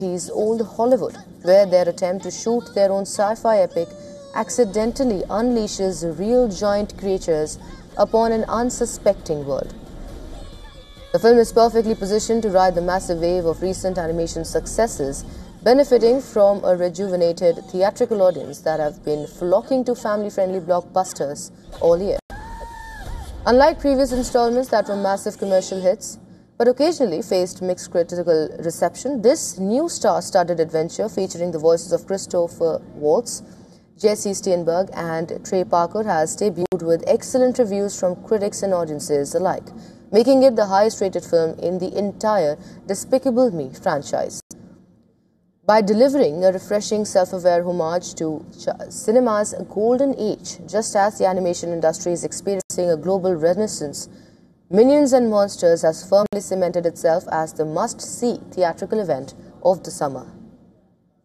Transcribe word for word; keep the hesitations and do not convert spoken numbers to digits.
old Hollywood, where their attempt to shoot their own sci-fi epic accidentally unleashes real giant creatures upon an unsuspecting world. The film is perfectly positioned to ride the massive wave of recent animation successes, benefiting from a rejuvenated theatrical audience that have been flocking to family-friendly blockbusters all year. Unlike previous installments that were massive commercial hits, but occasionally faced mixed critical reception, this new star-studded adventure featuring the voices of Christopher Waltz, Jesse Steinberg and Trey Parker has debuted with excellent reviews from critics and audiences alike, making it the highest-rated film in the entire Despicable Me franchise. By delivering a refreshing, self-aware homage to cinema's golden age, just as the animation industry is experiencing a global renaissance, Minions and Monsters has firmly cemented itself as the must-see theatrical event of the summer.